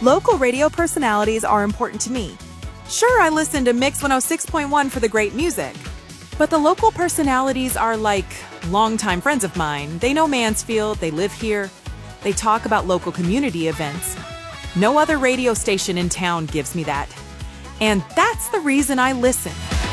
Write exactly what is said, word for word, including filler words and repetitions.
Local radio personalities are important to me. Sure, I listen to Mix one oh six point one for the great music. But the local personalities are like longtime friends of mine. They know Mansfield, they live here, they talk about local community events. No other radio station in town gives me that. And that's the reason I listen.